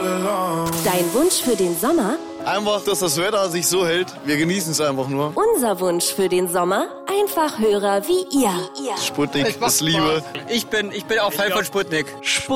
Dein Wunsch für den Sommer? Einfach, dass das Wetter sich so hält. Wir genießen es einfach nur. Unser Wunsch für den Sommer? Einfach Hörer wie ihr. Sputnik ist Liebe. Ich bin auch Fan von Sputnik.